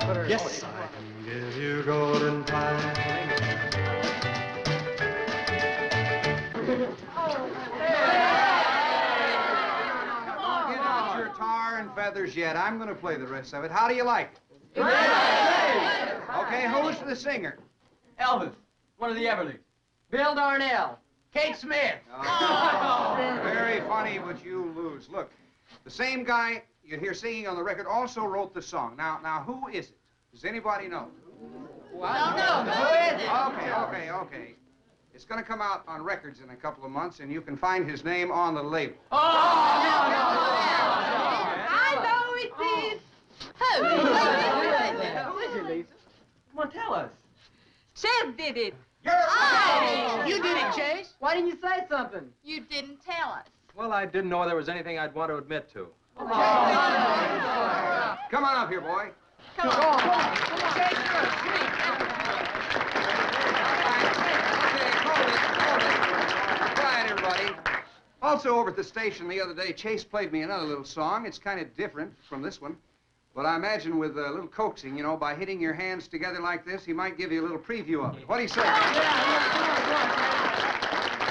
Yes, I can give you golden time. Get out your tar and feathers yet. I'm going to play the rest of it. How do you like it? Okay, who's the singer? Elvis, one of the Everlys. Bill Darnell. Kate Smith. Oh, very funny, but you lose. Look, the same guy you hear singing on the record also wrote the song. Now, who is it? Does anybody know? Well, no. Who is it? Okay. It's going to come out on records in a couple of months, and you can find his name on the label. Oh, I know it is. Who is it, Lisa? Come on, tell us. Chef did it. You did it, Chase. Why didn't you say something? You didn't tell us. Well, I didn't know there was anything I'd want to admit to. Come on up here, boy. Come on. Chase, you're a freak. Okay, hold it. Quiet, everybody. Also, over at the station the other day, Chase played me another little song. It's kind of different from this one. But I imagine with a little coaxing, you know, by hitting your hands together like this, he might give you a little preview of it. What do you say?